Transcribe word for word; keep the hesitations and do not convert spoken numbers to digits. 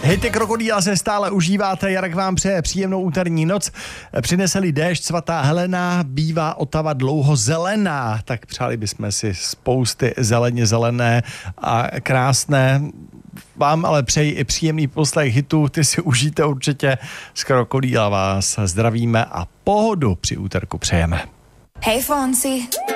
Hity Krokodýla se stále užíváte, Jarek vám přeje příjemnou úterní noc. Přineseli déšť, svatá Helena, bývá Otava dlouho zelená, tak přáli bychom si spousty zeleně zelené a krásné. Vám ale přeji i příjemný poslech hitů, ty si užijte určitě. Z Krokodýla vás zdravíme a pohodu při úterku přejeme. Hey Fonsi.